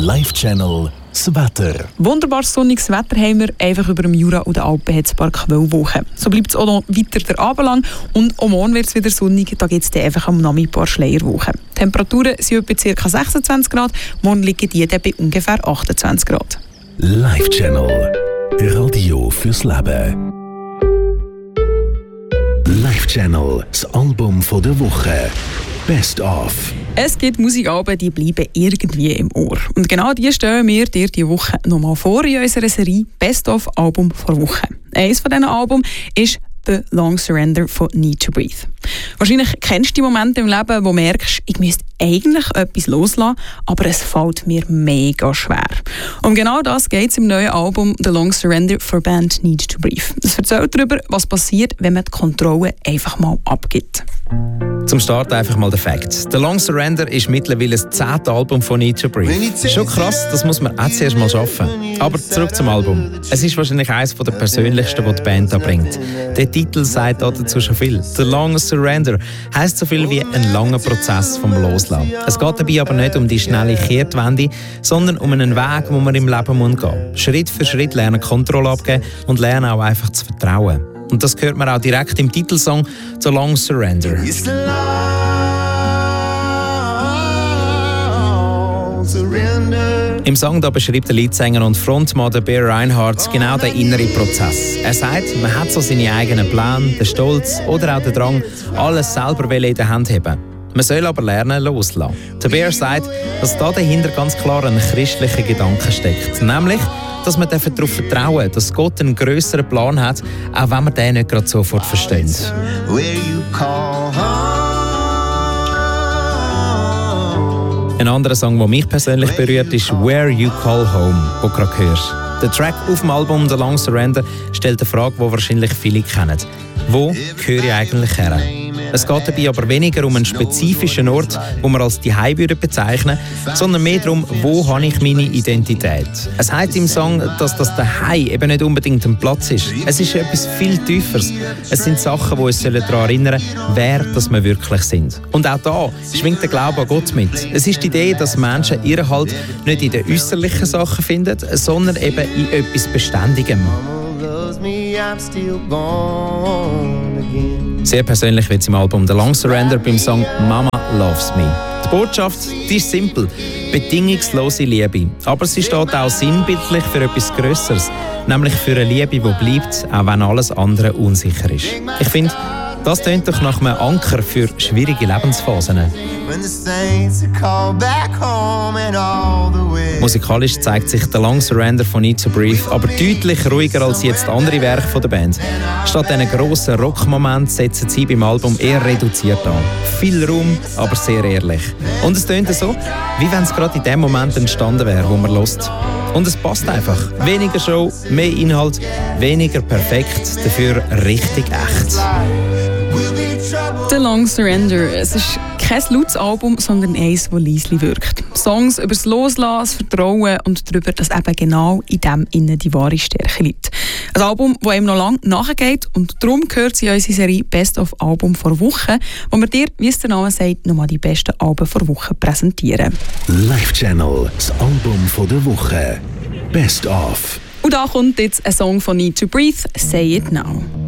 Live-Channel das Wetter. Wunderbar sonniges Wetter haben wir. Einfach über dem Jura und den Alpen hat es ein paar Quellwochen. So bleibt es auch noch weiter der Abend lang. Und am Morgen wird es wieder sonnig. Da gibt es dann einfach am Nachmittag ein paar Schleierwochen. Die Temperaturen sind etwa ca. 26 Grad. Morgen liegen die dann bei ungefähr 28 Grad. Live-Channel. Radio fürs Leben. Live-Channel. Das Album von der Woche. Best of. Es gibt Musikalben, die bleiben irgendwie im Ohr. Und genau die stellen wir dir diese Woche nochmal vor in unserer Serie Best of Album vor Woche. Eines von diesen Alben ist The Long Surrender von Need to Breathe. Wahrscheinlich kennst du die Momente im Leben, wo du merkst, ich müsste eigentlich etwas loslassen, aber es fällt mir mega schwer. Um genau das geht es im neuen Album The Long Surrender for Band Need to Breathe. Es erzählt darüber, was passiert, wenn man die Kontrolle einfach mal abgibt. Zum Start einfach mal der Fakt. The Long Surrender ist mittlerweile das 10. Album von Need to Breathe. Schon krass, das muss man auch zuerst mal schaffen. Aber zurück zum Album. Es ist wahrscheinlich eines der persönlichsten, die die Band da bringt. Der Titel sagt dazu schon viel. The Long Surrender heisst so viel wie ein langer Prozess vom Loslassen. Es geht dabei aber nicht um die schnelle Kehrtwende, sondern um einen Weg, den man im Leben gehen muss. Schritt für Schritt lernen, Kontrolle abgeben und lernen auch einfach zu vertrauen. Und das hört man auch direkt im Titelsong The Long Surrender. Im Song da beschreibt der Leadsänger und Frontmann Bear Reinhardt genau den inneren Prozess. Er sagt, man hat so seine eigenen Pläne, den Stolz oder auch den Drang, alles selber in der Hand haben. Man soll aber lernen, loslassen. Der Bear sagt, dass da dahinter ganz klar ein christlicher Gedanke steckt. Nämlich, dass man darauf vertrauen darf, dass Gott einen grösseren Plan hat, auch wenn man den nicht gerade sofort versteht. Ein anderer Song, der mich persönlich berührt, ist «Where You Call Home», den du gerade hörst. Der Track auf dem Album «The Long Surrender» stellt eine Frage, die wahrscheinlich viele kennen. Wo gehöre ich eigentlich her? Es geht dabei aber weniger um einen spezifischen Ort, den wir als Zuhause bezeichnen würden, sondern mehr darum, wo habe ich meine Identität. Es heisst im Song, dass das Zuhause eben nicht unbedingt ein Platz ist. Es ist etwas viel Tieferes. Es sind Sachen, die uns daran erinnern sollen, wer das wir wirklich sind. Und auch da schwingt der Glaube an Gott mit. Es ist die Idee, dass Menschen ihren Halt nicht in den äußerlichen Sachen finden, sondern eben in etwas Beständigem. Sehr persönlich wird es im Album The Long Surrender beim Song «Mama Loves Me». Die Botschaft, die ist simpel, bedingungslose Liebe. Aber sie steht auch sinnbildlich für etwas Grösseres, nämlich für eine Liebe, die bleibt, auch wenn alles andere unsicher ist. Ich finde, das tönt doch nach einem Anker für schwierige Lebensphasen. Musikalisch zeigt sich The Long Surrender von Need to Breathe aber deutlich ruhiger als jetzt andere Werke von der Band. Statt diesen grossen Rockmomenten setzen sie beim Album eher reduziert an. Viel Raum, aber sehr ehrlich. Und es tönt so, wie wenn es gerade in dem Moment entstanden wäre, wo man hört. Und es passt einfach. Weniger Show, mehr Inhalt, weniger perfekt, dafür richtig echt. The Long Surrender. Es ist kein lautes Album, sondern eins, das leise wirkt. Songs über das Loslassen, das Vertrauen und darüber, dass eben genau in dem innen die wahre Stärke liegt. Ein Album, das ihm noch lange nachgeht und darum gehört sie in unsere Serie Best of Album vor Woche, wo wir dir, wie es der Name sagt, nochmal die besten Alben vor Woche präsentieren. Live-Channel, das Album von der Woche. Best of. Und da kommt jetzt ein Song von Need to Breathe, «Say It Now».